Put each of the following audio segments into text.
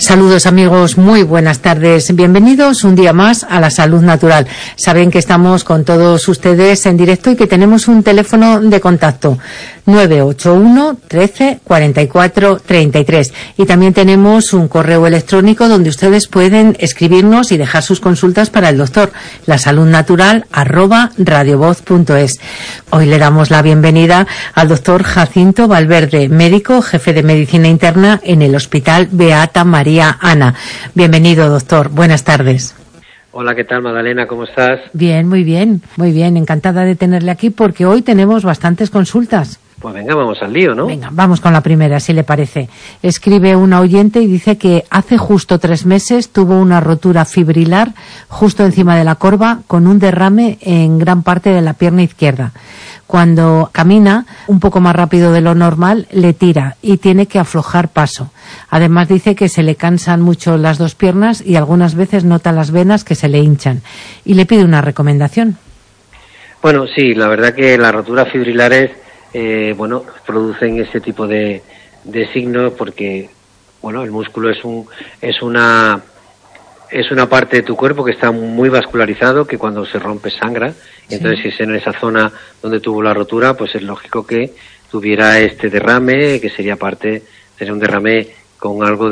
Saludos amigos, muy buenas tardes. Bienvenidos un día más a La Salud Natural. Saben que estamos con todos ustedes en directo y que tenemos un teléfono de contacto 981 13 44 33 y también tenemos un correo electrónico donde ustedes pueden escribirnos y dejar sus consultas para el doctor, lasaludnatural@radiovoz.es. Hoy le damos la bienvenida al doctor Jacinto Valverde, médico jefe de medicina interna en el Hospital Beata María Ana. Bienvenido, doctor. Buenas tardes. Hola, ¿qué tal, Magdalena? ¿Cómo estás? Bien, muy bien, muy bien. Encantada de tenerle aquí porque hoy tenemos bastantes consultas. Pues venga, vamos al lío, ¿no? Venga, vamos con la primera, si le parece. Escribe una oyente y dice que hace justo 3 meses tuvo una rotura fibrilar justo encima de la corva con un derrame en gran parte de la pierna izquierda. Cuando camina un poco más rápido de lo normal, le tira y tiene que aflojar paso. Además dice que se le cansan mucho las dos piernas y algunas veces nota las venas que se le hinchan. Y le pide una recomendación. Bueno, sí, la verdad que las roturas fibrilares, producen ese tipo de signos porque, el músculo es una parte de tu cuerpo que está muy vascularizado, que cuando se rompe sangra. Sí. Entonces, si es en esa zona donde tuvo la rotura, pues es lógico que tuviera este derrame, que sería un derrame con algo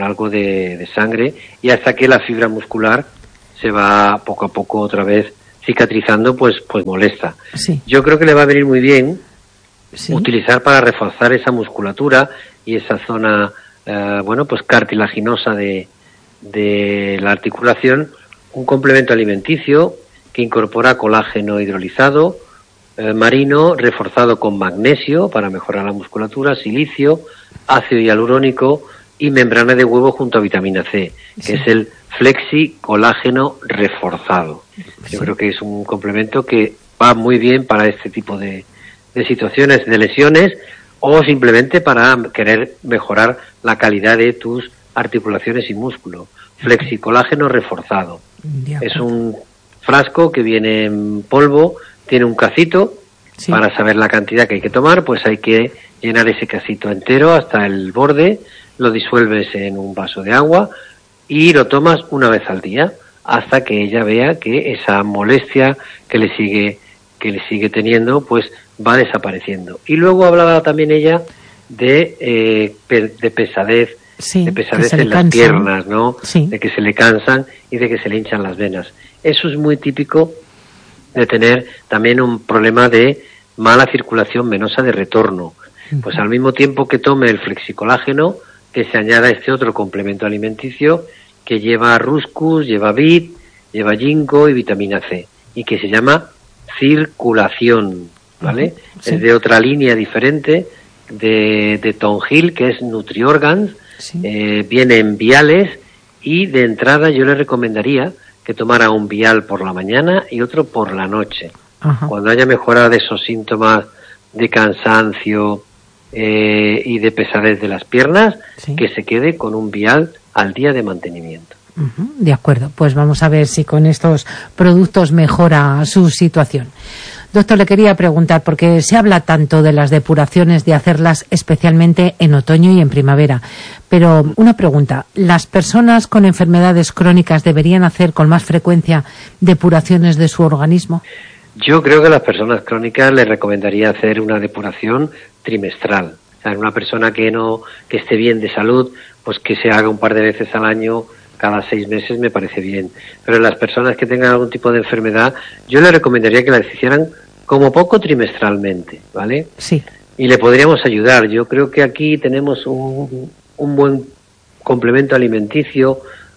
de sangre, y hasta que la fibra muscular se va poco a poco otra vez cicatrizando, pues molesta. Sí. Yo creo que le va a venir muy bien utilizar para reforzar esa musculatura y esa zona, cartilaginosa de la articulación, un complemento alimenticio que incorpora colágeno hidrolizado, marino, reforzado con magnesio para mejorar la musculatura, silicio, ácido hialurónico y membrana de huevo junto a vitamina C, que es el Flexi Colágeno reforzado. Yo creo que es un complemento que va muy bien para este tipo de situaciones, de lesiones, o simplemente para querer mejorar la calidad de tus articulaciones y músculo. Flexicolágeno reforzado. Es un frasco que viene en polvo, tiene un cacito. Sí. Para saber la cantidad que hay que tomar, pues hay que llenar ese cacito entero hasta el borde, lo disuelves en un vaso de agua y lo tomas una vez al día hasta que ella vea que esa molestia que le sigue teniendo, pues va desapareciendo. Y luego hablaba también ella de pesadez. Sí, de pesadez en las piernas, ¿no? Sí. De que se le cansan y de que se le hinchan las venas. Eso es muy típico de tener también un problema de mala circulación venosa de retorno. Pues al mismo tiempo que tome el flexicolágeno, que se añada este otro complemento alimenticio que lleva ruscus, lleva bit, lleva ginkgo y vitamina C, y que se llama circulación, ¿vale? Sí. Es de otra línea diferente de Tonhil, que es NutriOrgans. Sí. Viene en viales y de entrada yo le recomendaría que tomara un vial por la mañana y otro por la noche. Ajá. Cuando haya mejorado de esos síntomas de cansancio y de pesadez de las piernas, sí, que se quede con un vial al día de mantenimiento. De acuerdo, pues vamos a ver si con estos productos mejora su situación. Doctor, le quería preguntar, porque se habla tanto de las depuraciones, de hacerlas especialmente en otoño y en primavera, pero una pregunta, ¿las personas con enfermedades crónicas deberían hacer con más frecuencia depuraciones de su organismo? Yo creo que a las personas crónicas les recomendaría hacer una depuración trimestral. O sea, una persona que esté bien de salud, pues que se haga un par de veces al año, cada 6 meses me parece bien. Pero las personas que tengan algún tipo de enfermedad, yo les recomendaría que las hicieran como poco trimestralmente, ¿vale? Sí. Y le podríamos ayudar. Yo creo que aquí tenemos un buen complemento alimenticio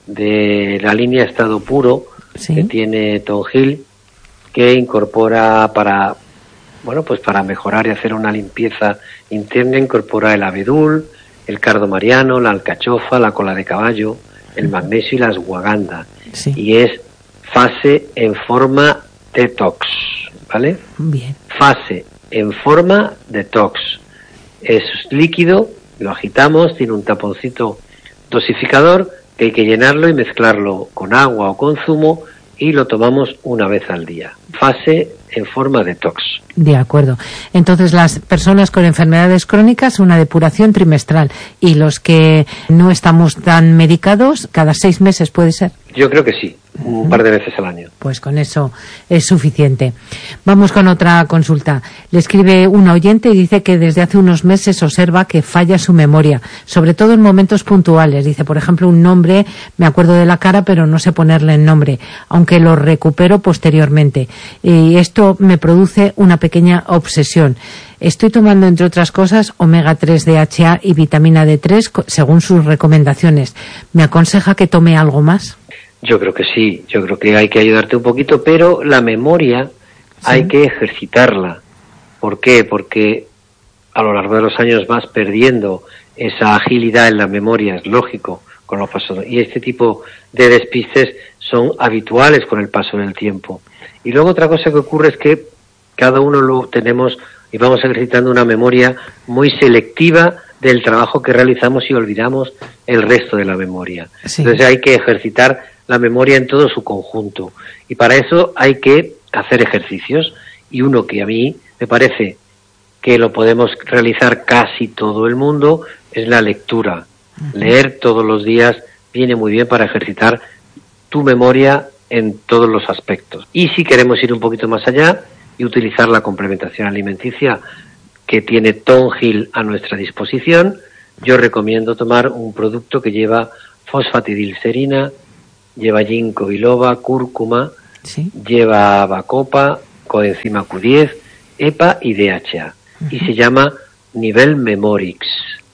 de la línea Estado Puro, sí, que tiene Tonhil, que incorpora para mejorar y hacer una limpieza interna, incorpora el abedul, el cardo mariano, la alcachofa, la cola de caballo, el magnesio y la ashwagandha. Sí. Y es fase en forma detox, ¿vale? Bien. Fase en forma detox. Es líquido, lo agitamos, tiene un taponcito dosificador que hay que llenarlo y mezclarlo con agua o con zumo y lo tomamos una vez al día. Fase en forma detox. De acuerdo. Entonces, las personas con enfermedades crónicas, una depuración trimestral, y los que no estamos tan medicados, cada 6 meses puede ser. Yo creo que sí, un par de veces al año. Pues con eso es suficiente. Vamos con otra consulta. Le escribe una oyente y dice que desde hace unos meses observa que falla su memoria, sobre todo en momentos puntuales. Dice, por ejemplo, un nombre, me acuerdo de la cara, pero no sé ponerle el nombre, aunque lo recupero posteriormente. Y esto me produce una pequeña obsesión. Estoy tomando, entre otras cosas, omega 3 DHA y vitamina D3 según sus recomendaciones. ¿Me aconseja que tome algo más? Yo creo que sí, yo creo que hay que ayudarte un poquito, pero la memoria hay que ejercitarla. ¿Por qué? Porque a lo largo de los años vas perdiendo esa agilidad en la memoria, es lógico, con los pasos. Y este tipo de despistes son habituales con el paso del tiempo. Y luego otra cosa que ocurre es que cada uno lo tenemos y vamos ejercitando una memoria muy selectiva del trabajo que realizamos y olvidamos el resto de la memoria. Sí. Entonces hay que ejercitar la memoria en todo su conjunto. Y para eso hay que hacer ejercicios. Y uno que a mí me parece que lo podemos realizar casi todo el mundo es la lectura. Leer todos los días viene muy bien para ejercitar tu memoria en todos los aspectos. Y si queremos ir un poquito más allá y utilizar la complementación alimenticia que tiene Tonghil a nuestra disposición, yo recomiendo tomar un producto que lleva fosfatidilcerina, lleva ginkgo biloba, cúrcuma, ¿sí? Lleva bacopa, coenzima Q10, EPA y DHA. Y se llama Nivel Memorix.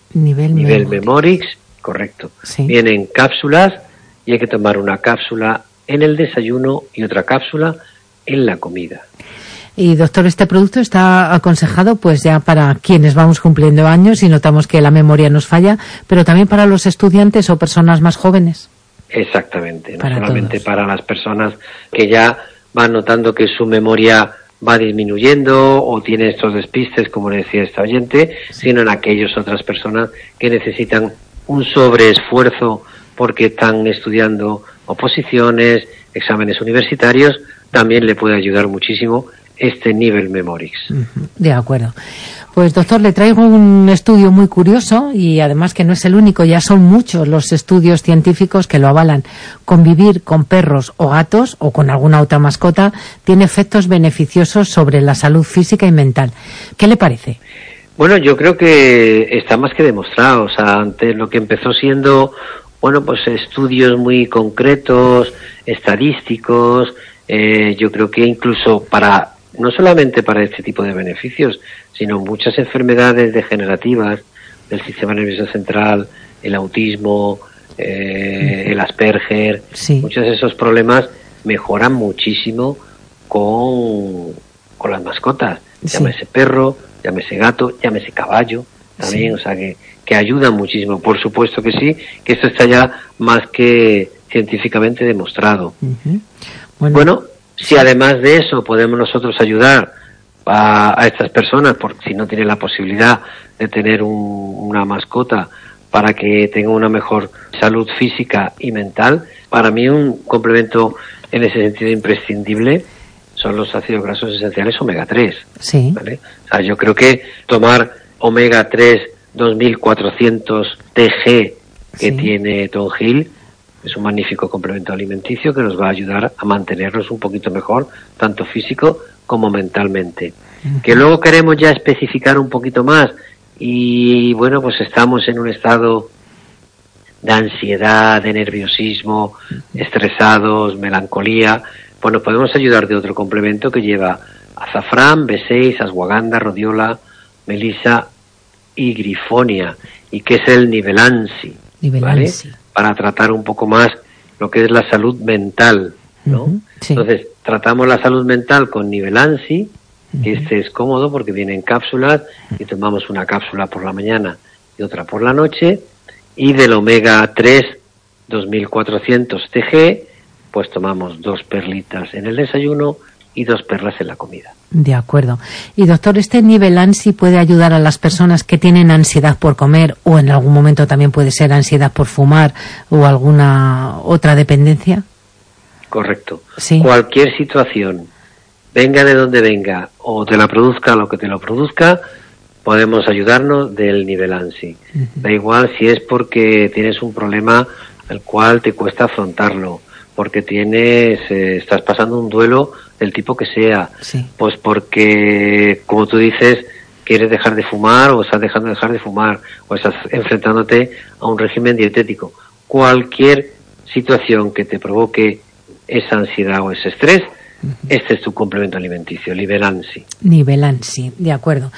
Nivel Memorix, correcto. ¿Sí? Viene en cápsulas y hay que tomar una cápsula en el desayuno y otra cápsula en la comida. Y doctor, este producto está aconsejado pues ya para quienes vamos cumpliendo años y notamos que la memoria nos falla, pero también para los estudiantes o personas más jóvenes. Exactamente, no solamente para las personas que ya van notando que su memoria va disminuyendo o tiene estos despistes, como decía esta oyente, sino en aquellas otras personas que necesitan un sobreesfuerzo porque están estudiando oposiciones, exámenes universitarios, también le puede ayudar muchísimo este Nivel Memorix. De acuerdo. Pues doctor, le traigo un estudio muy curioso y además que no es el único, ya son muchos los estudios científicos que lo avalan. Convivir con perros o gatos o con alguna otra mascota tiene efectos beneficiosos sobre la salud física y mental. ¿Qué le parece? Bueno, yo creo que está más que demostrado. O sea, antes lo que empezó siendo, bueno, pues estudios muy concretos, estadísticos, yo creo que incluso no solamente para este tipo de beneficios, sino muchas enfermedades degenerativas del sistema nervioso central, el autismo, el Asperger, muchos de esos problemas mejoran muchísimo con las mascotas, llámese perro, llámese gato, llámese caballo, también, o sea que ayudan muchísimo. Por supuesto que sí, que esto está ya más que científicamente demostrado. Bueno, si además de eso podemos nosotros ayudar a estas personas, porque si no tienen la posibilidad de tener una mascota para que tengan una mejor salud física y mental, para mí un complemento en ese sentido imprescindible son los ácidos grasos esenciales omega 3. Sí. ¿Vale? O sea, yo creo que tomar omega 3 2400 TG que tiene Tonghil es un magnífico complemento alimenticio que nos va a ayudar a mantenernos un poquito mejor, tanto físico como mentalmente. Que luego queremos ya especificar un poquito más y bueno, pues estamos en un estado de ansiedad, de nerviosismo, estresados, melancolía. Bueno, podemos ayudar de otro complemento que lleva azafrán, B6, ashwagandha, rodiola, melisa y grifonia, y que es el Nivelansi, ¿vale? Para tratar un poco más lo que es la salud mental, ¿no? Entonces, tratamos la salud mental con Nivelansi, que este es cómodo porque viene en cápsulas y tomamos una cápsula por la mañana y otra por la noche, y del omega 3 2400 TG, pues tomamos 2 perlitas en el desayuno y 2 perlas en la comida. De acuerdo. Y doctor, ¿este Nivelansi puede ayudar a las personas que tienen ansiedad por comer o en algún momento también puede ser ansiedad por fumar o alguna otra dependencia? Correcto. Sí. Cualquier situación, venga de donde venga, o te la produzca lo que te lo produzca, podemos ayudarnos del nivel ANSI. Da igual si es porque tienes un problema al cual te cuesta afrontarlo, porque estás pasando un duelo del tipo que sea, sí. Pues porque, como tú dices, quieres dejar de fumar o estás dejando de dejar de fumar o estás enfrentándote a un régimen dietético. Cualquier situación que te provoque esa ansiedad o ese estrés, este es tu complemento alimenticio, nivel ANSI. Nivel ANSI, de acuerdo.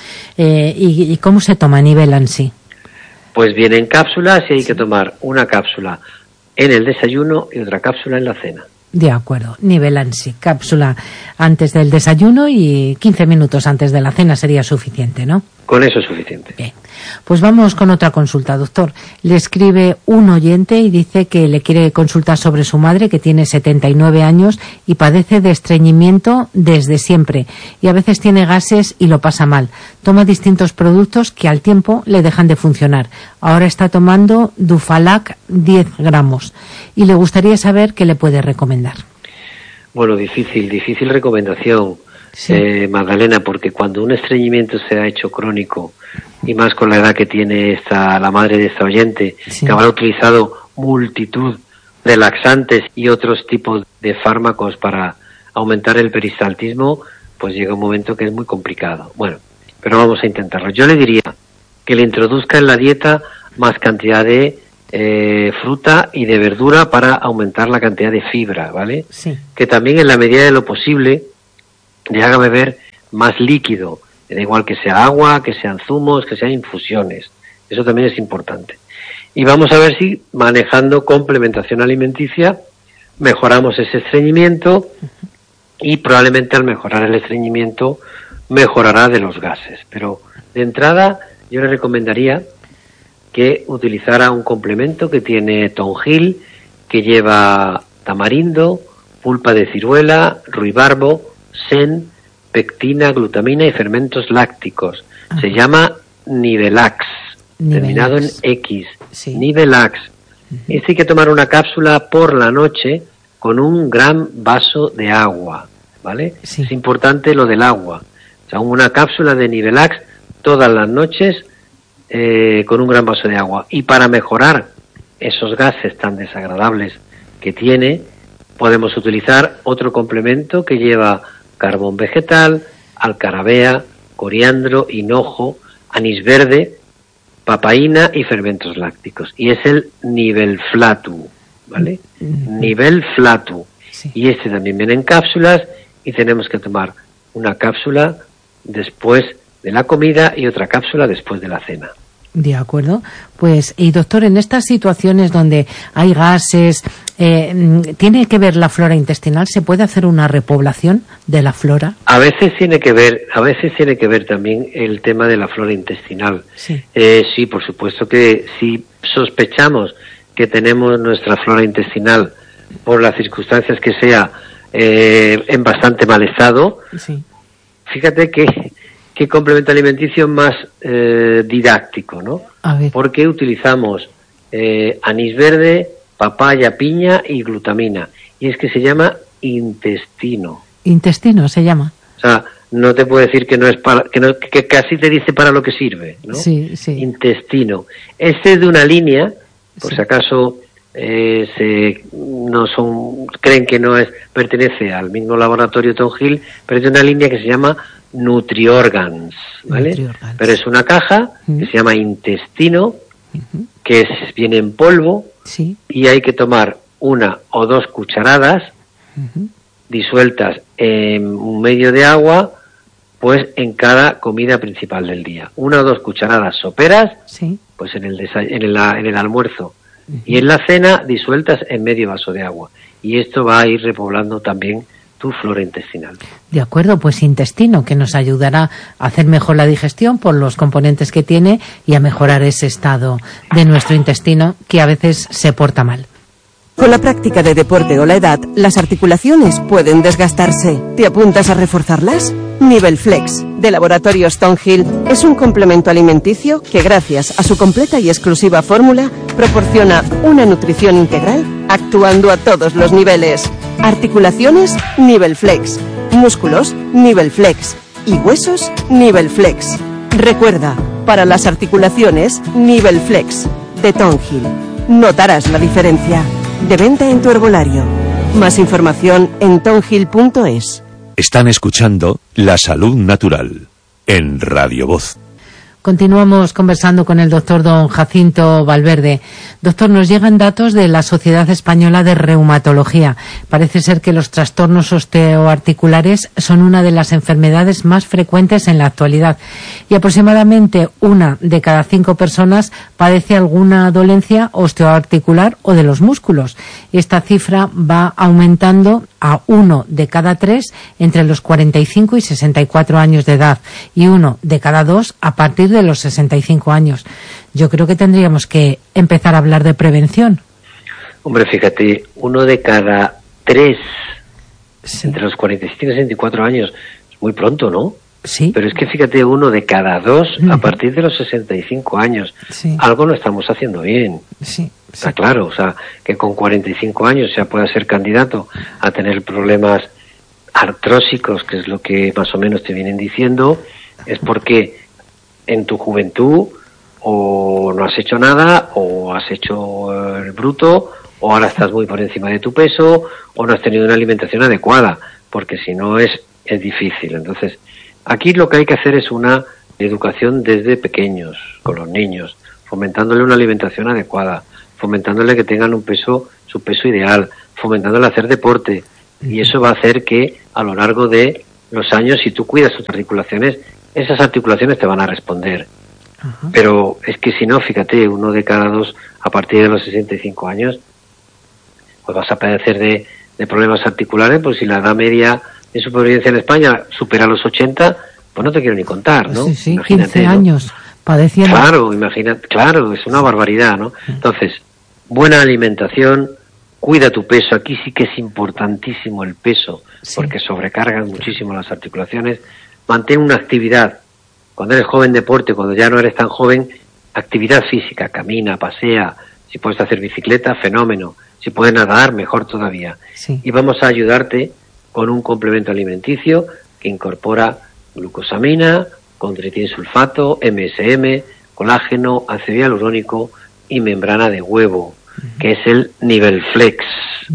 ¿Y cómo se toma nivel ANSI? Pues viene en cápsulas y hay que tomar una cápsula en el desayuno y otra cápsula en la cena. De acuerdo, nivel ANSI, cápsula antes del desayuno y 15 minutos antes de la cena sería suficiente, ¿no? Con eso es suficiente. Bien, pues vamos con otra consulta, doctor. Le escribe un oyente y dice que le quiere consultar sobre su madre, que tiene 79 años y padece de estreñimiento desde siempre y a veces tiene gases y lo pasa mal. Toma distintos productos que al tiempo le dejan de funcionar. Ahora está tomando Dufalac 10 gramos y le gustaría saber qué le puede recomendar. Bueno, difícil recomendación. Sí. Magdalena, porque cuando un estreñimiento se ha hecho crónico y más con la edad que tiene la madre de esta oyente, sí, que habrá utilizado multitud de laxantes y otros tipos de fármacos para aumentar el peristaltismo, pues llega un momento que es muy complicado. Bueno, pero vamos a intentarlo. Yo le diría que le introduzca en la dieta más cantidad de fruta y de verdura para aumentar la cantidad de fibra, ¿vale? Sí. Que también en la medida de lo posible le haga beber más líquido, da igual que sea agua, que sean zumos, que sean infusiones. Eso también es importante. Y vamos a ver si manejando complementación alimenticia mejoramos ese estreñimiento y probablemente al mejorar el estreñimiento mejorará de los gases. Pero de entrada yo le recomendaría que utilizara un complemento que tiene tonjil, que lleva tamarindo, pulpa de ciruela, ruibarbo, sen, pectina, glutamina y fermentos lácticos. Ajá. Se llama Nivelax, terminado en X. Sí. Nivelax. Este hay que tomar una cápsula por la noche con un gran vaso de agua, ¿vale? Sí. Es importante lo del agua. O sea, una cápsula de Nivelax todas las noches con un gran vaso de agua. Y para mejorar esos gases tan desagradables que tiene, podemos utilizar otro complemento que lleva carbón vegetal, alcarabea, coriandro, hinojo, anís verde, papaína y fermentos lácticos. Y es el Nivelflatu, ¿vale? Nivelflatu. Sí. Y este también viene en cápsulas y tenemos que tomar una cápsula después de la comida y otra cápsula después de la cena. De acuerdo. Pues, y doctor, en estas situaciones donde hay gases, ¿tiene que ver la flora intestinal? ¿Se puede hacer una repoblación de la flora? A veces tiene que ver también el tema de la flora intestinal. Sí, sí, por supuesto que si sospechamos que tenemos nuestra flora intestinal por las circunstancias que sea en bastante mal estado, sí, fíjate que complemento alimenticio más didáctico, ¿no? A ver. Porque utilizamos anís verde, papaya, piña y glutamina. Y es que se llama intestino. Intestino se llama. O sea, no te puedo decir que no es para, que casi te dice para lo que sirve, ¿no? Sí, sí. Intestino. Este es de una línea, por sí, si acaso creen que no pertenece al mismo laboratorio Tonjil, pero es de una línea que se llama Nutriorgans, ¿vale? Nutriorgans. Pero es una caja que se llama intestino, que viene en polvo, sí, y hay que tomar 1 o 2 cucharadas disueltas en un medio de agua, pues en cada comida principal del día. 1 o 2 cucharadas soperas, sí, pues en el almuerzo, y en la cena disueltas en medio vaso de agua. Y esto va a ir repoblando también tu flora intestinal. De acuerdo, pues intestino, que nos ayudará a hacer mejor la digestión por los componentes que tiene y a mejorar ese estado de nuestro intestino que a veces se porta mal. Con la práctica de deporte o la edad, las articulaciones pueden desgastarse. ¿Te apuntas a reforzarlas? Nivelflex, de Laboratorios Tonjil, es un complemento alimenticio que, gracias a su completa y exclusiva fórmula, proporciona una nutrición integral actuando a todos los niveles. Articulaciones Nivelflex, músculos Nivelflex y huesos Nivelflex. Recuerda, para las articulaciones Nivelflex de Tonghil. Notarás la diferencia. De venta en tu herbolario. Más información en tonghil.es. Están escuchando La Salud Natural en Radio Voz. Continuamos conversando con el doctor don Jacinto Valverde. Doctor, nos llegan datos de la Sociedad Española de Reumatología. Parece ser que los trastornos osteoarticulares son una de las enfermedades más frecuentes en la actualidad y aproximadamente 1 de cada 5 personas padece alguna dolencia osteoarticular o de los músculos. Esta cifra va aumentando a 1 de cada 3 entre los 45 y 64 años de edad y 1 de cada 2 a partir de los 65 años. Yo creo que tendríamos que empezar a hablar de prevención. Hombre, fíjate, 1 de cada 3 entre los 45 y 64 años. Es muy pronto, ¿no? Sí. Pero es que fíjate, 1 de cada 2 a partir de los 65 años. Sí. Algo lo estamos haciendo bien. Sí. Está claro, o sea, que con 45 años ya pueda ser candidato a tener problemas artrósicos, que es lo que más o menos te vienen diciendo, es porque en tu juventud o no has hecho nada, o has hecho el bruto, o ahora estás muy por encima de tu peso, o no has tenido una alimentación adecuada, porque si no es difícil. Entonces, aquí lo que hay que hacer es una educación desde pequeños, con los niños, fomentándole una alimentación adecuada, fomentándole que tengan su peso ideal, fomentándole hacer deporte, y eso va a hacer que a lo largo de los años, si tú cuidas tus articulaciones, esas articulaciones te van a responder. Ajá. Pero es que si no, fíjate, 1 de cada 2 a partir de los 65 años, pues vas a padecer de problemas articulares, pues si la edad media de supervivencia en España supera los 80, pues no te quiero ni contar, ¿no? Sí, imagínate, 15 años, ¿no? Padeciendo. Claro, imagínate, claro, es una barbaridad, ¿no? Entonces, buena alimentación, cuida tu peso, aquí sí que es importantísimo el peso, porque sobrecargan muchísimo las articulaciones. Mantén una actividad, cuando eres joven deporte, cuando ya no eres tan joven, actividad física, camina, pasea, si puedes hacer bicicleta, fenómeno, si puedes nadar, mejor todavía. Sí. Y vamos a ayudarte con un complemento alimenticio que incorpora glucosamina, condroitinsulfato, MSM, colágeno, ácido hialurónico y membrana de huevo, que es el Nivelflex.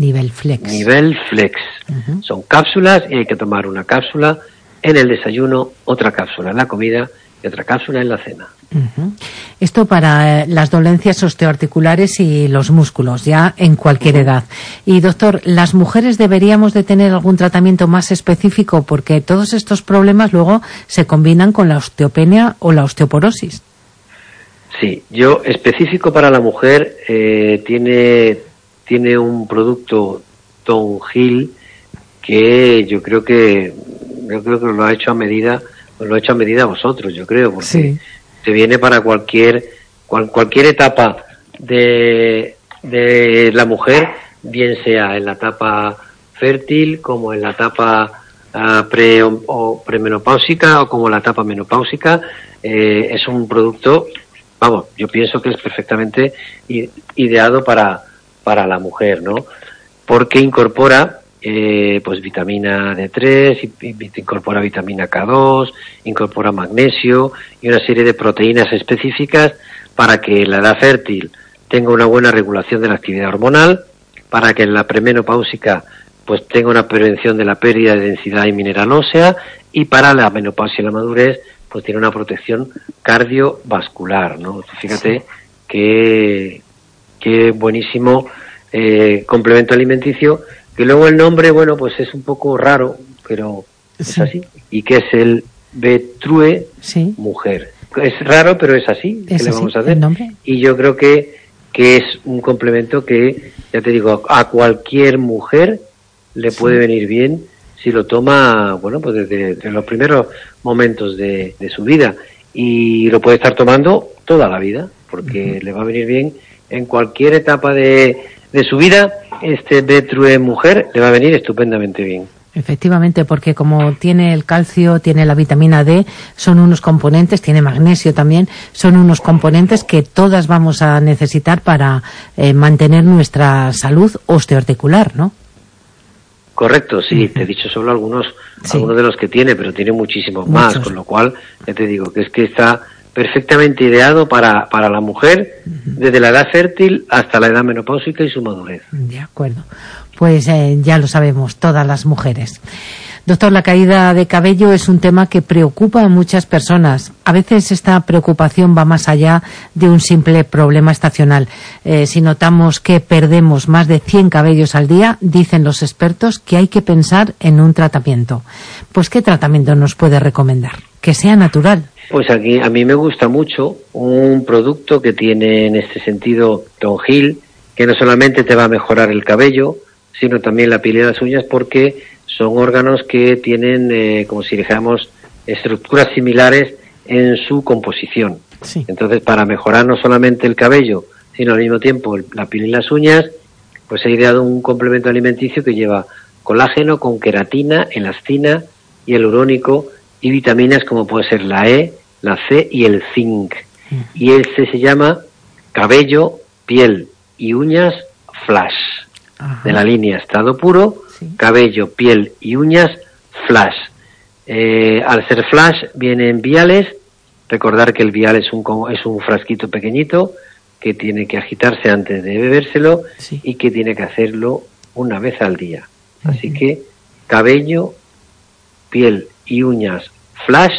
Nivelflex. Son cápsulas y hay que tomar una cápsula en el desayuno, otra cápsula en la comida y otra cápsula en la cena. Esto para las dolencias osteoarticulares y los músculos, ya en cualquier edad. Y doctor, ¿las mujeres deberíamos de tener algún tratamiento más específico? Porque todos estos problemas luego se combinan con la osteopenia o la osteoporosis. Sí, yo específico para la mujer tiene un producto Tonghil que yo creo que lo ha hecho a medida, vosotros, yo creo, porque te viene para cualquier etapa de la mujer, bien sea en la etapa fértil, como en la etapa premenopáusica o como en la etapa menopáusica. Es un producto, vamos, yo pienso que es perfectamente ideado para la mujer, ¿no? Porque incorpora pues vitamina D3, incorpora vitamina K2, incorpora magnesio y una serie de proteínas específicas para que en la edad fértil tenga una buena regulación de la actividad hormonal, para que en la premenopáusica pues tenga una prevención de la pérdida de densidad y mineral ósea, y para la menopausia y la madurez pues tiene una protección cardiovascular, ¿no? Fíjate qué buenísimo complemento alimenticio, que luego el nombre, bueno, pues es un poco raro, pero es así. Y que es el Betrue Mujer. Es raro, pero es así. ¿Qué le vamos a hacer? Y yo creo que es un complemento que, ya te digo, a cualquier mujer le puede venir bien si lo toma, bueno, pues desde los primeros momentos de su vida. Y lo puede estar tomando toda la vida, porque le va a venir bien en cualquier etapa de su vida. Este Betrue Mujer le va a venir estupendamente bien. Efectivamente, porque como tiene el calcio, tiene la vitamina D, son unos componentes, tiene magnesio también, son unos componentes que todas vamos a necesitar para mantener nuestra salud osteoarticular, ¿no? Correcto, sí, te he dicho solo algunos de los que tiene, pero tiene muchísimos más, con lo cual, ya te digo, que es que está perfectamente ideado para la mujer, desde la edad fértil hasta la edad menopáusica y su madurez. De acuerdo, pues ya lo sabemos, todas las mujeres. Doctor, la caída de cabello es un tema que preocupa a muchas personas. A veces esta preocupación va más allá de un simple problema estacional. Si notamos que perdemos más de 100 cabellos al día, dicen los expertos que hay que pensar en un tratamiento. Pues, ¿qué tratamiento nos puede recomendar? Que sea natural. Pues aquí a mí me gusta mucho un producto que tiene en este sentido Tonghil, que no solamente te va a mejorar el cabello, sino también la piel y las uñas, porque son órganos que tienen, como si dijéramos, estructuras similares en su composición. Sí. Entonces, para mejorar no solamente el cabello, sino al mismo tiempo la piel y las uñas, pues he ideado un complemento alimenticio que lleva colágeno con queratina, elastina, hialurónico y vitaminas como puede ser la E, la C y el zinc. Y este se llama Cabello, Piel y Uñas Flash. Ajá. De la línea Estado Puro, cabello, piel y uñas, flash. Al ser flash vienen viales. Recordar que el vial es un frasquito pequeñito que tiene que agitarse antes de bebérselo y que tiene que hacerlo una vez al día. Así que cabello, piel y uñas, flash,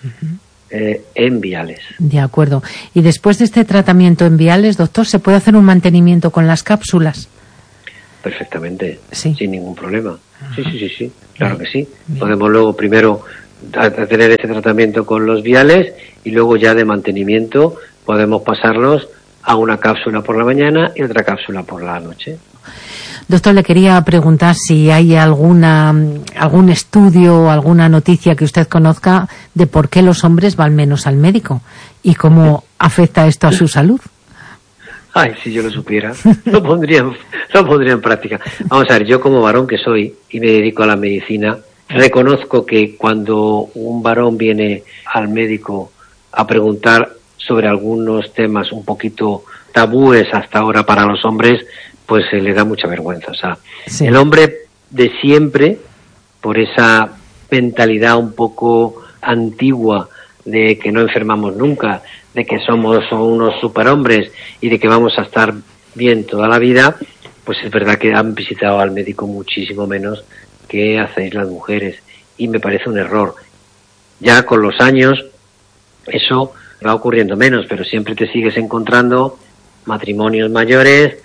en viales. De acuerdo. Y después de este tratamiento en viales, doctor, ¿se puede hacer un mantenimiento con las cápsulas? Perfectamente, sin ningún problema. Sí, claro que sí. Podemos luego primero tener este tratamiento con los viales y luego ya de mantenimiento podemos pasarlos a una cápsula por la mañana y otra cápsula por la noche. Doctor, le quería preguntar si hay algún estudio o alguna noticia que usted conozca de por qué los hombres van menos al médico y cómo afecta esto a su salud. Ay, si yo lo supiera, lo pondría en práctica. Vamos a ver, yo como varón que soy y me dedico a la medicina, reconozco que cuando un varón viene al médico a preguntar sobre algunos temas un poquito tabúes hasta ahora para los hombres, pues se le da mucha vergüenza. O sea, el hombre de siempre, por esa mentalidad un poco antigua de que no enfermamos nunca, de que somos unos superhombres y de que vamos a estar bien toda la vida, pues es verdad que han visitado al médico muchísimo menos que hacéis las mujeres, y me parece un error. Ya con los años eso va ocurriendo menos, pero siempre te sigues encontrando matrimonios mayores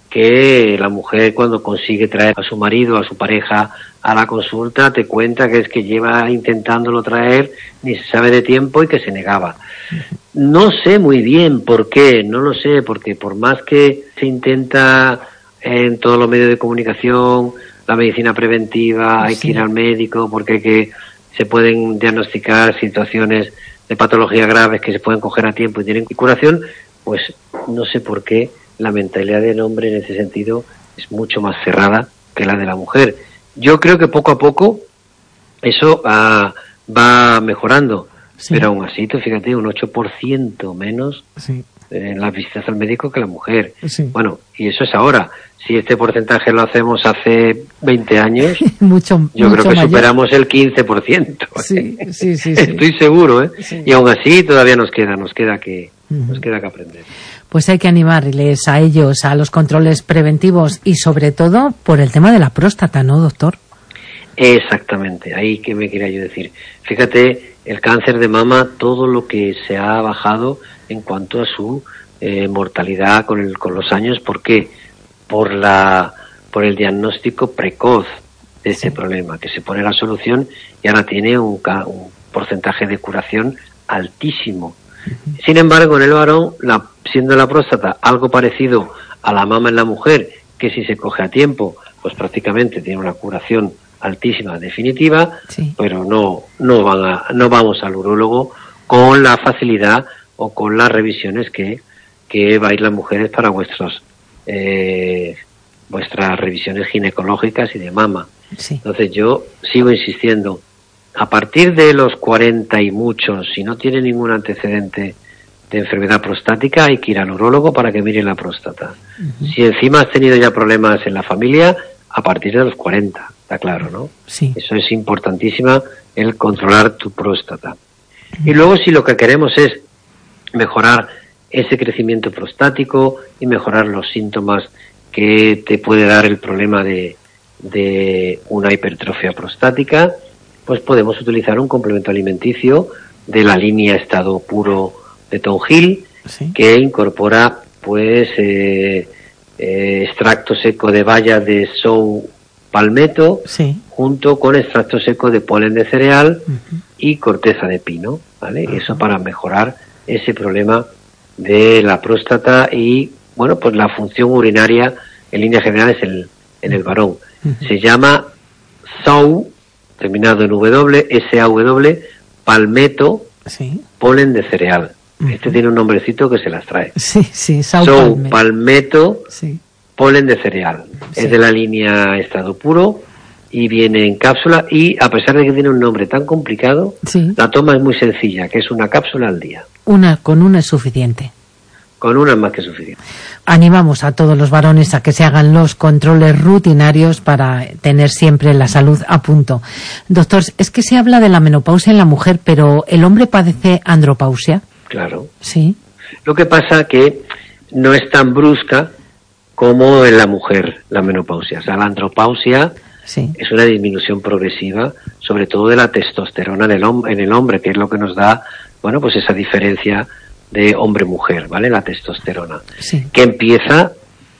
que la mujer, cuando consigue traer a su marido, a su pareja a la consulta, te cuenta que es que lleva intentándolo traer, ni se sabe de tiempo, y que se negaba. No sé muy bien por qué, no lo sé, porque por más que se intenta en todos los medios de comunicación, la medicina preventiva, hay que ir al médico porque se pueden diagnosticar situaciones de patología graves que se pueden coger a tiempo y tienen curación, pues no sé por qué la mentalidad del hombre en ese sentido es mucho más cerrada que la de la mujer. Yo creo que poco a poco eso va mejorando, pero aún así, tú fíjate, un 8% menos en las visitas al médico que la mujer. Bueno, y eso es ahora. Si este porcentaje lo hacemos hace 20 años, yo creo que mayor. Superamos el 15%. Sí. Estoy seguro, ¿eh? Y aún así todavía nos queda que aprender. Pues hay que animarles a ellos a los controles preventivos y sobre todo por el tema de la próstata, ¿no, doctor? Exactamente, ahí que me quería yo decir. Fíjate, el cáncer de mama, todo lo que se ha bajado en cuanto a su mortalidad con los años. ¿Por qué? Por el diagnóstico precoz de este problema, que se pone la solución y ahora tiene un porcentaje de curación altísimo. Sin embargo, en el varón, siendo la próstata algo parecido a la mama en la mujer, que si se coge a tiempo, pues prácticamente tiene una curación altísima, definitiva, pero no vamos al urólogo con la facilidad o con las revisiones que vais las mujeres para vuestras revisiones ginecológicas y de mama. Entonces yo sigo insistiendo, a partir de los 40 y muchos, si no tiene ningún antecedente de enfermedad prostática, hay que ir al urólogo para que mire la próstata. Si encima has tenido ya problemas en la familia, a partir de los 40. Está claro, ¿no? Sí. Eso es importantísimo, el controlar tu próstata. Y luego, si lo que queremos es mejorar ese crecimiento prostático y mejorar los síntomas que te puede dar el problema de una hipertrofia prostática, pues podemos utilizar un complemento alimenticio de la línea Estado Puro de Tonghil, Sí. que incorpora pues extracto seco de baya de sou palmetto, Sí. junto con extracto seco de polen de cereal Ujú. y corteza de pino, ¿vale? Eso para mejorar ese problema de la próstata y, bueno, pues la función urinaria en líneas generales en el varón. Se llama SAW, terminado en W, S-A-W, palmetto, Sí. polen de cereal. Este tiene un nombrecito que se las trae. Sí, sí, SAW, Palmetto. palmetto, Sí. polen de cereal. Sí. Es de la línea Estado Puro y viene en cápsula, y a pesar de que tiene un nombre tan complicado, Sí. la toma es muy sencilla, que es una cápsula al día. Con una es suficiente. Con una es más que suficiente. Animamos a todos los varones a que se hagan los controles rutinarios para tener siempre la salud a punto. Doctor, es que se habla de la menopausia en la mujer, pero ¿el hombre padece andropausia? Claro. Sí. Lo que pasa que no es tan brusca como en la mujer la menopausia. O sea, la andropausia Sí. es una disminución progresiva, sobre todo de la testosterona en el hombre, que es lo que nos da, bueno, pues esa diferencia de hombre-mujer, ¿vale? La testosterona. Sí. Que empieza,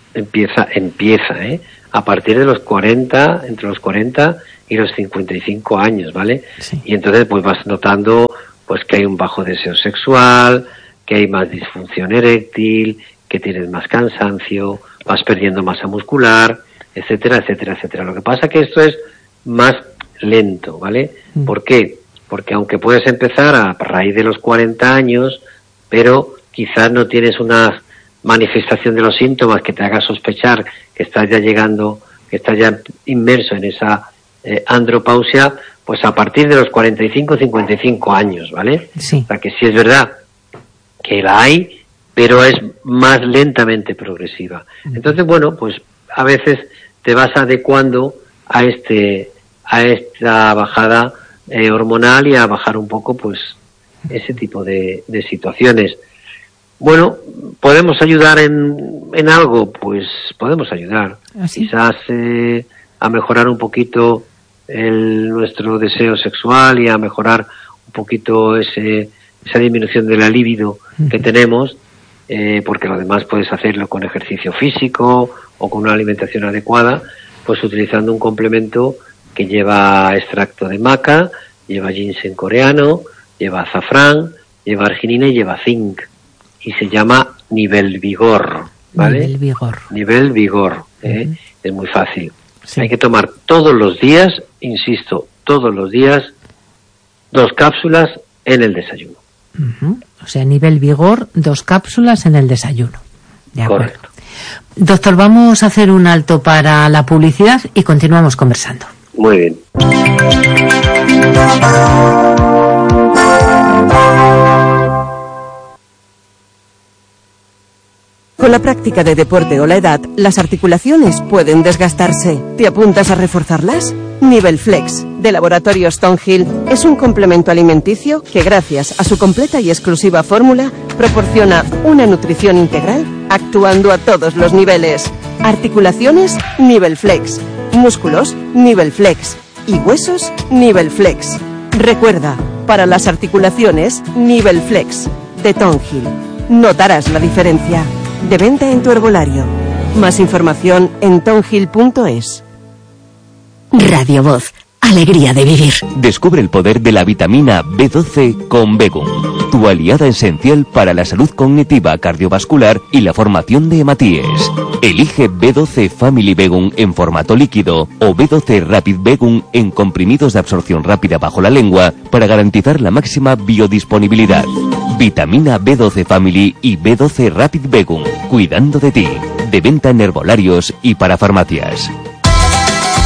a partir de los 40, entre los 40 y los 55 años, ¿vale? Sí. Y entonces pues vas notando pues que hay un bajo deseo sexual, que hay más disfunción eréctil, que tienes más cansancio, vas perdiendo masa muscular, etcétera, etcétera, etcétera. Lo que pasa que esto es más lento, ¿vale? ¿Por qué? Porque aunque puedes empezar a raíz de los 40 años, pero quizás no tienes una manifestación de los síntomas que te haga sospechar que estás ya llegando, que estás ya inmerso en esa andropausia, pues a partir de los 45, 55 años, ¿vale? Sí. O sea que sí es verdad que la hay, pero es más lentamente progresiva. Entonces, bueno, pues a veces te vas adecuando a esta bajada hormonal y a bajar un poco, pues, ese tipo de situaciones. Bueno, ¿podemos ayudar en algo? Pues podemos ayudar. ¿Ah, sí? Quizás a mejorar un poquito nuestro deseo sexual y a mejorar un poquito esa disminución de la libido que tenemos, porque lo demás puedes hacerlo con ejercicio físico o con una alimentación adecuada, pues utilizando un complemento que lleva extracto de maca, lleva ginseng coreano, lleva azafrán, lleva arginina y lleva zinc. Y se llama Nivel Vigor, ¿vale? Nivel Vigor. Nivel Vigor, es muy fácil. Sí. Hay que tomar todos los días, insisto, todos los días, 2 cápsulas en el desayuno. Ujú. O sea, Nivel Vigor, 2 cápsulas en el desayuno. De acuerdo. Correcto. Doctor, vamos a hacer un alto para la publicidad y continuamos conversando. Muy bien. Con la práctica de deporte o la edad, las articulaciones pueden desgastarse. ¿Te apuntas a reforzarlas? Nivel Flex, de Laboratorios Tonghil, es un complemento alimenticio que, gracias a su completa y exclusiva fórmula, proporciona una nutrición integral actuando a todos los niveles. Articulaciones, Nivel Flex. Músculos, Nivel Flex. Y huesos, Nivel Flex. Recuerda, para las articulaciones, Nivel Flex, de Tonghil. Notarás la diferencia. De venta en tu herbolario. Más información en tonghil.es. Radio Voz, alegría de vivir. Descubre el poder de la vitamina B12 con Begum, tu aliada esencial para la salud cognitiva, cardiovascular y la formación de hematíes. Elige B12 Family Begum en formato líquido o B12 Rapid Begum en comprimidos de absorción rápida bajo la lengua para garantizar la máxima biodisponibilidad. Vitamina B12 Family y B12 Rapid Begum, cuidando de ti. De venta en herbolarios y para farmacias.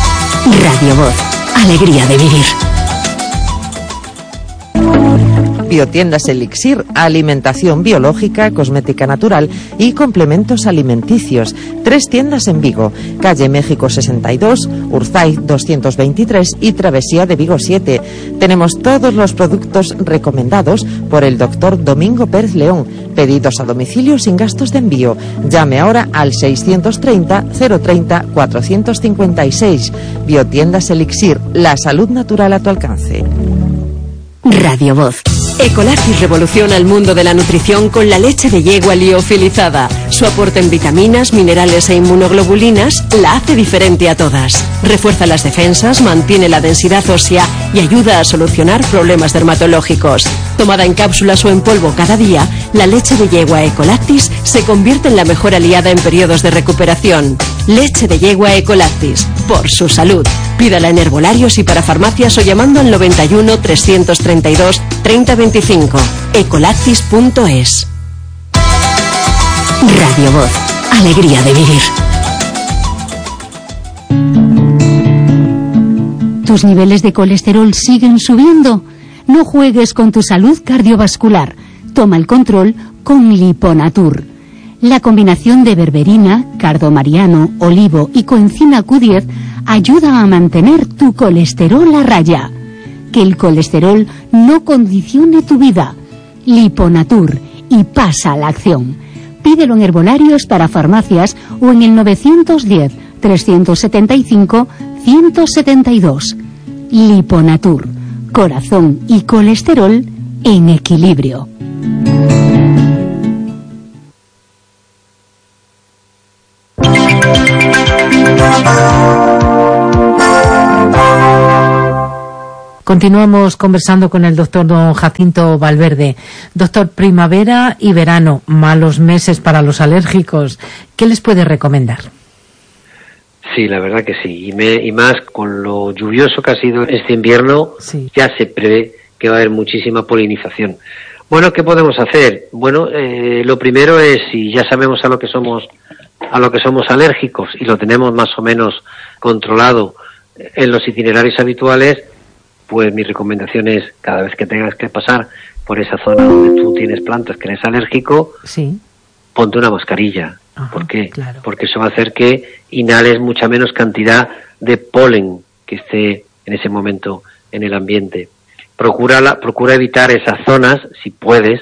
Radio Voz, alegría de vivir. Biotiendas Elixir, alimentación biológica, cosmética natural y complementos alimenticios. 3 tiendas en Vigo, calle México 62, Urzaiz 223 y Travesía de Vigo 7. Tenemos todos los productos recomendados por el doctor Domingo Pérez León. Pedidos a domicilio sin gastos de envío. Llame ahora al 630 030 456. Biotiendas Elixir, la salud natural a tu alcance. Radio Voz. Ecolactis revoluciona el mundo de la nutrición con la leche de yegua liofilizada. Su aporte en vitaminas, minerales e inmunoglobulinas la hace diferente a todas. Refuerza las defensas, mantiene la densidad ósea y ayuda a solucionar problemas dermatológicos. Tomada en cápsulas o en polvo cada día, la leche de yegua Ecolactis se convierte en la mejor aliada en periodos de recuperación. Leche de yegua Ecolactis, por su salud. Pídala en herbolarios y para farmacias o llamando al 91 332 3025. Ecolactis.es. Radio Voz. Alegría de vivir. ¿Tus niveles de colesterol siguen subiendo? No juegues con tu salud cardiovascular. Toma el control con Liponatur. La combinación de berberina, cardomariano, olivo y coenzima Q10 ayuda a mantener tu colesterol a raya. Que el colesterol no condicione tu vida. Liponatur, y pasa a la acción. Pídelo en herbolarios para farmacias o en el 910 375 172. Liponatur, corazón y colesterol en equilibrio. Continuamos conversando con el doctor don Jacinto Valverde. Doctor, primavera y verano, malos meses para los alérgicos. ¿Qué les puede recomendar? Sí, la verdad que sí. Y más con lo lluvioso que ha sido este invierno, sí. Ya se prevé que va a haber muchísima polinización. Bueno, ¿qué podemos hacer? Bueno, lo primero es, si ya sabemos a lo que somos alérgicos y lo tenemos más o menos controlado en los itinerarios habituales, pues mi recomendación es, cada vez que tengas que pasar por esa zona donde tú tienes plantas que eres alérgico, sí, ponte una mascarilla. Ajá, ¿por qué? Claro. Porque eso va a hacer que inhales mucha menos cantidad de polen que esté en ese momento en el ambiente. Procura evitar esas zonas, si puedes,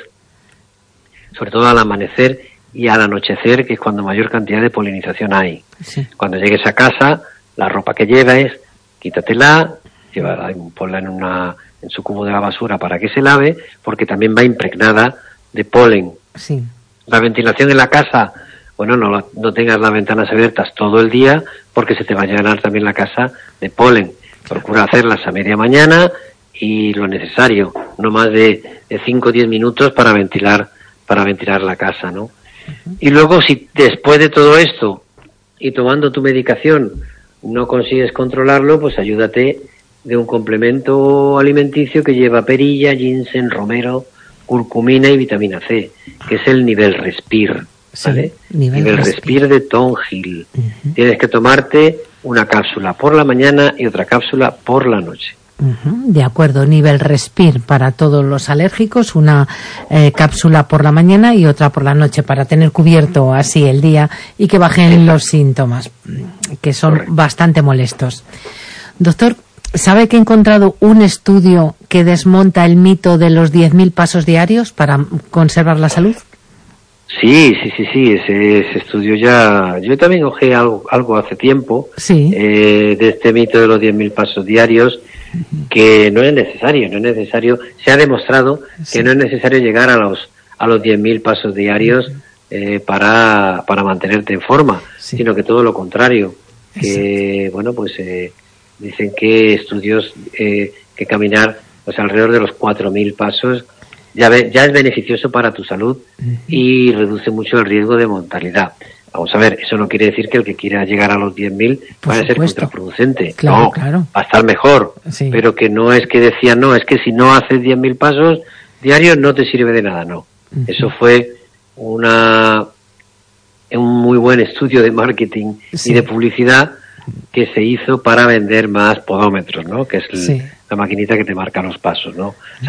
sobre todo al amanecer y al anochecer, que es cuando mayor cantidad de polinización hay. Sí. Cuando llegues a casa, la ropa que lleves, quítatela, ponla en su cubo de la basura para que se lave, porque también va impregnada de polen. Sí. La ventilación en la casa, bueno, no tengas las ventanas abiertas todo el día, porque se te va a llenar también la casa de polen. Procura hacerlas a media mañana y lo necesario, no más de 5 o 10 minutos para ventilar la casa, ¿no? Uh-huh. Y luego, si después de todo esto y tomando tu medicación no consigues controlarlo, pues ayúdate de un complemento alimenticio que lleva perilla, ginseng, romero, curcumina y vitamina C, que es el Nivel Respir, ¿vale? Sí, nivel Respir de Tonghil. Uh-huh. Tienes que tomarte una cápsula por la mañana y otra cápsula por la noche. Uh-huh. De acuerdo, Nivel Respir para todos los alérgicos, una cápsula por la mañana y otra por la noche para tener cubierto así el día y que bajen los síntomas, que son correcto, bastante molestos. Doctor, ¿sabe que he encontrado un estudio que desmonta el mito de los 10.000 pasos diarios para conservar la salud? Sí, ese estudio ya... Yo también ojeé algo hace tiempo, sí, de este mito de los 10.000 pasos diarios, que no es necesario, se ha demostrado, sí, que no es necesario llegar a los 10.000 pasos diarios para mantenerte en forma, sí, sino que todo lo contrario, que, sí, bueno, pues dicen que estudios que caminar pues alrededor de los 4.000 pasos ya es beneficioso para tu salud, uh-huh, y reduce mucho el riesgo de mortalidad. Vamos a ver, eso no quiere decir que el que quiera llegar a los 10.000 vaya a ser contraproducente. Claro, no, claro, va a estar mejor, sí, pero que no es que decían, no, es que si no haces 10.000 pasos diarios no te sirve de nada, no. Uh-huh. Eso fue un muy buen estudio de marketing, sí, y de publicidad que se hizo para vender más podómetros, ¿no? Que es, sí, la maquinita que te marca los pasos, ¿no? O sea,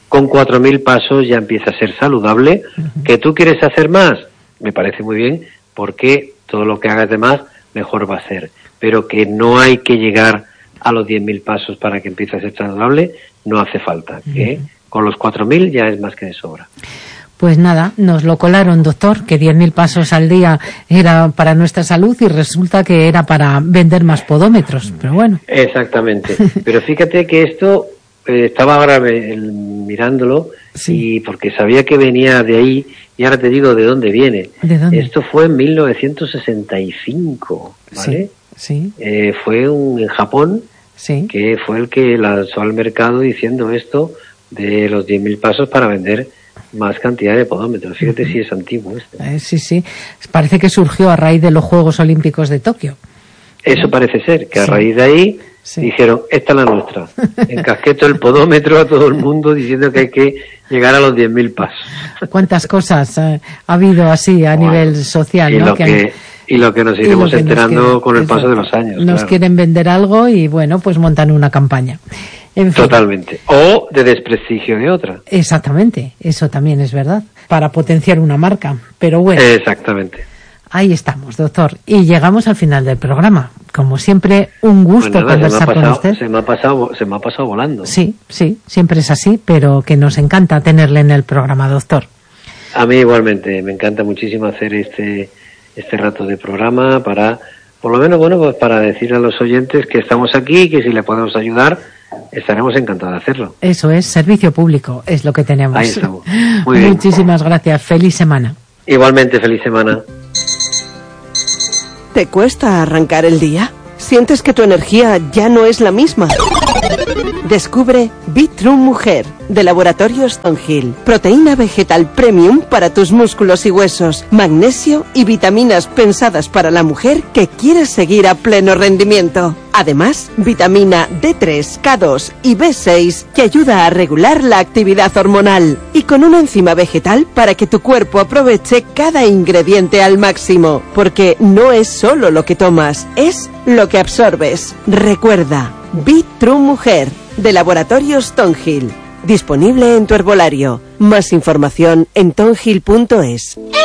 con 4.000 pasos ya empieza a ser saludable. ¿Que tú quieres hacer más? Me parece muy bien, porque todo lo que hagas de más, mejor va a ser. Pero que no hay que llegar a los 10.000 pasos para que empiece a ser saludable, no hace falta. Que con los 4.000 ya es más que de sobra. Pues nada, nos lo colaron, doctor, que 10.000 pasos al día era para nuestra salud y resulta que era para vender más podómetros, pero bueno. Exactamente. Pero fíjate que esto, estaba ahora mirándolo, y porque sabía que venía de ahí, y ahora te digo de dónde viene. ¿De dónde? Esto fue en 1965, ¿vale? Sí. Fue en Japón, que fue el que lanzó al mercado diciendo esto de los 10.000 pasos para vender más cantidad de podómetros. Fíjate si es antiguo esto. Sí. Parece que surgió a raíz de los Juegos Olímpicos de Tokio. Eso parece ser, que a raíz de ahí dijeron, esta es la nuestra. Encasqueto el podómetro a todo el mundo diciendo que hay que llegar a los 10.000 pasos. ¿Cuántas cosas ha habido así a nivel social? Y, ¿no? lo que nos iremos enterando con el paso de los años. Nos quieren vender algo y bueno, pues montan una campaña. En fin. Totalmente. O de desprestigio de otra. Exactamente, eso también es verdad, para potenciar una marca. Pero bueno. Exactamente. Ahí estamos, doctor. Y llegamos al final del programa. Como siempre, un gusto conversar con usted. Se me ha pasado volando. Sí, siempre es así, pero que nos encanta tenerle en el programa, doctor. A mí igualmente, me encanta muchísimo hacer este rato de programa para, por lo menos, pues para decir a los oyentes que estamos aquí y que si le podemos ayudar, estaremos encantados de hacerlo. Eso es, servicio público, es lo que tenemos. Ahí estamos. Muy bien. Muchísimas gracias, feliz semana. Igualmente, feliz semana. ¿Te cuesta arrancar el día? ¿Sientes que tu energía ya no es la misma? Descubre Be-True Mujer, de Laboratorios Stonehill. Proteína vegetal premium para tus músculos y huesos, magnesio y vitaminas pensadas para la mujer que quiere seguir a pleno rendimiento. Además, vitamina D3, K2 y B6 que ayuda a regular la actividad hormonal. Y con una enzima vegetal para que tu cuerpo aproveche cada ingrediente al máximo. Porque no es solo lo que tomas, es lo que absorbes. Recuerda, Be-True Mujer, de Laboratorios Stonehill. Disponible en tu herbolario. Más información en tonhill.es.